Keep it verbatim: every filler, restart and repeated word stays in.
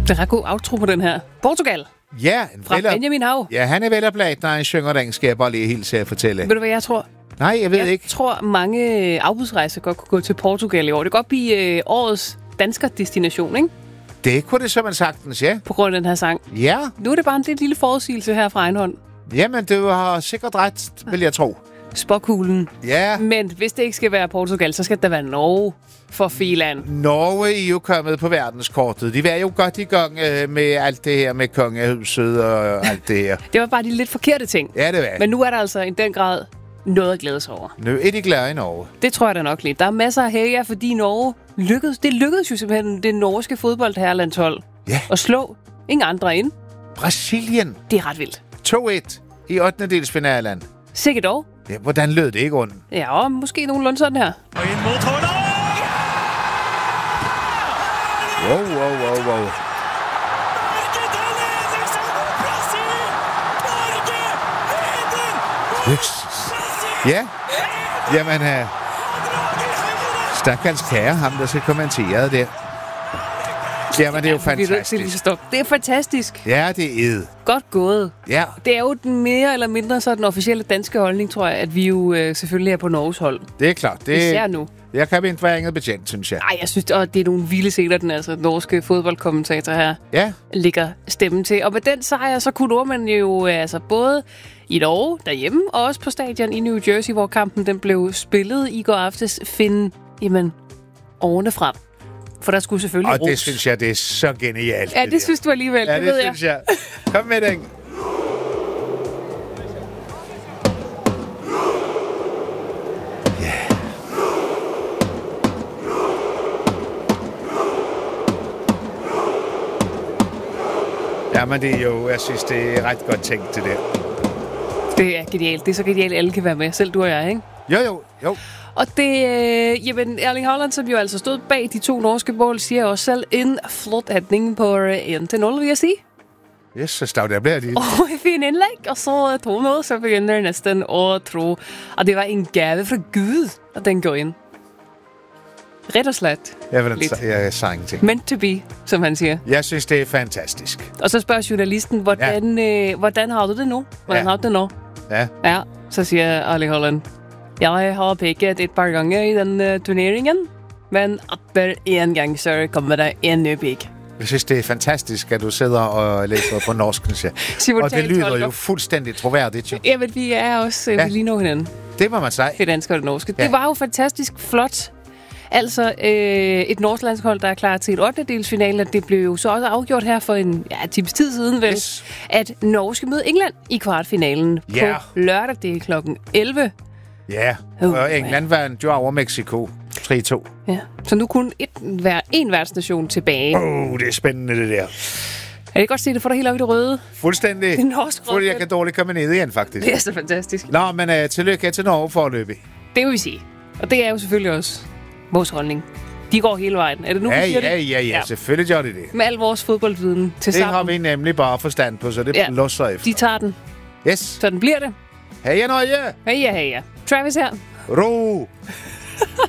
Det er ret god outro på den her. Portugal. Ja, en fra veler... Benjamin Hav. Ja, han er veloplagt, når han synger den, skal jeg bare lige helt at fortælle. Ved du, hvad jeg tror? Nej, jeg ved jeg ikke. Jeg tror, mange afbudsrejser godt kunne gå til Portugal i år. Det kan godt blive øh, årets dansker-destination, ikke? Det kunne det simpelthen sagtens, ja. På grund af den her sang. Ja. Nu er det bare en lille forudsigelse her fra egen hånd. Jamen, du har sikkert ret, vil jeg tro. Spåkuglen. Ja. Men hvis det ikke skal være Portugal, så skal det være Norge for filan. Norge er jo kommet på verdenskortet. De var jo godt i gang øh, med alt det her med kongehuset og alt det her. Det var bare de lidt forkerte ting. Ja, det var. Men nu er der altså i den grad noget at glæde sig over. Nu er de glade i Norge. Det tror jeg da nok lidt. Der er masser af helger, fordi Norge lykkedes. Det lykkedes jo simpelthen det norske fodboldherrelandshold ja. at slå ingen andre ind. Brasilien. Det er ret vildt. to et i ottende delsfinalen. Sikkert dog. Ja, hvordan lød det ikke rundt? Ja, og måske nogenlunde sådan her. Og ind mod Holland! Wow, wow, wow, wow. Ja, jamen, uh, stakkels kære ham, der skal kommentere det. Jamen, det er jo fantastisk. Det er fantastisk. Ja, det er ed. Godt gået. Ja. Det er jo den mere eller mindre så den officielle danske holdning, tror jeg, at vi jo øh, selvfølgelig er på Norges hold. Det er klart. Det Især nu. Jeg kan ikke være ingen betjent, synes jeg. Nej, jeg synes, at det er nogle vilde scener, den altså norske fodboldkommentator her ja. ligger stemmen til. Og med den sejr, så kunne nordmænd jo altså både i Norge derhjemme, og også på stadion i New Jersey, hvor kampen den blev spillet i går aftes, finde, jamen, årene frem. For der skulle selvfølgelig Og ros. det synes jeg, det er så genialt. Ja, det, det synes du alligevel, ja, det, det ved synes jeg. jeg. Kom med den. Ja, men det er jo, jeg synes, det er ret godt tænkt, det der. Det er genialt. Det er så genialt, alle kan være med. Selv du og jeg, ikke? Jo, jo, jo. Og det, øh, jamen, Erling Haaland, som jo altså stod bag de to norske mål, siger også selv en flot hætning på en til nul, vil jeg sige. Yes, så stav der bliver de. Og en fin indlæg, og så to nul, så begynder næsten at tro, at det var en gave fra Gud, at den går ind. Ret og slet. Ja, men jeg, jeg sagde ingenting. Meant to be, som han siger. Jeg synes, det er fantastisk. Og så spørger journalisten, hvordan, ja. øh, hvordan har du det nu? Hvordan ja. har du det nu? Ja. Ja, så siger Erling Haaland, jeg har pikket et par gange i den uh, turneringen, men efter en gang, så kommer der en ny pik. Jeg synes, det er fantastisk, at du sidder og læser på norsk. Og det lyder jo fuldstændig troværdigt. Jo. Jamen, vi er også uh, ja. lige nu hinanden. Det må man sige. Det danske og det norske. Ja. Det var jo fantastisk flot. Altså, øh, et norsk landshold, der er klar til et ottendedelsfinale, det blev jo så også afgjort her for en ja, times tid siden, vel, yes. at Norge skal møde England i kvartfinalen yeah. på lørdag, det er klokken elleve. Ja, yeah. og England vandt jo over Mexico tre to. Ja, så nu kun et, hver, en værtsnation tilbage. Åh, oh, det er spændende, det der. Jeg kan godt se det for dig helt op i det røde. Fuldstændig. Det er norsk røde. Fordi jeg kan dårligt komme ned igen, faktisk. Det er så fantastisk. Nå, men uh, tillykke til Norge forløbig. Det vil vi sige. Og det er jo selvfølgelig også vores holdning. De går hele vejen. Er det nu, ja, vi siger ja, det? Ja, ja, ja. Selvfølgelig gør det det. Med al vores fodboldviden til sammen. Det har vi nemlig bare forstand på, så det ja. losser efter. De tager den. Yes. Så den bliver det. Heja, Norge! Heja, heja. Travis her. Ro!